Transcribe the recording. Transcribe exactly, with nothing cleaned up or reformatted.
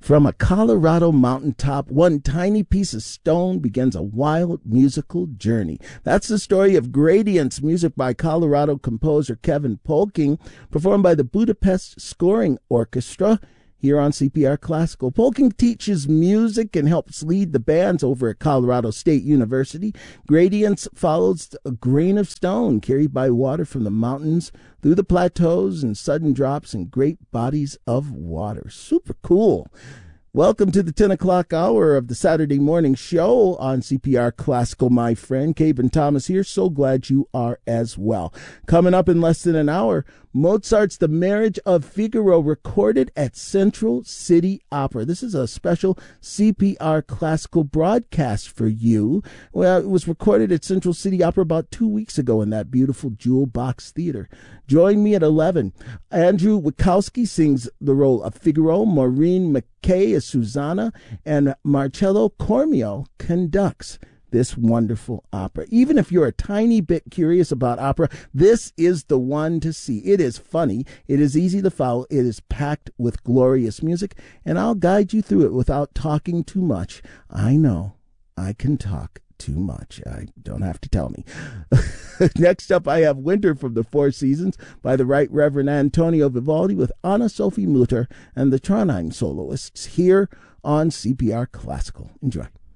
From a Colorado mountaintop, one tiny piece of stone begins a wild musical journey. That's the story of Gradients, music by Colorado composer Kevin Polking, performed by the Budapest Scoring Orchestra here on C P R Classical. Polking teaches music and helps lead the bands over at Colorado State University. Gradients follows a grain of stone carried by water from the mountains through the plateaus and sudden drops in great bodies of water. Super cool. Welcome to the ten o'clock hour of the Saturday morning show on C P R Classical, my friend. Caben Thomas here. So glad you are as well. Coming up in less than an hour, Mozart's The Marriage of Figaro, recorded at Central City Opera. This is a special C P R Classical broadcast for you. Well, it was recorded at Central City Opera about two weeks ago in that beautiful Jewel Box Theater. Join me at eleven. Andrew Wachowski sings the role of Figaro. Maureen McKay is Susanna. And Marcello Cormio conducts this wonderful opera. Even if you're a tiny bit curious about opera, this is the one to see. It is funny. It is easy to follow. It is packed with glorious music, and I'll guide you through it without talking too much. I know I can talk too much. I don't have to tell me. Next up, I have Winter from the Four Seasons by the Right Reverend Antonio Vivaldi with Anna Sophie Mutter and the Trondheim soloists here on C P R Classical. Enjoy.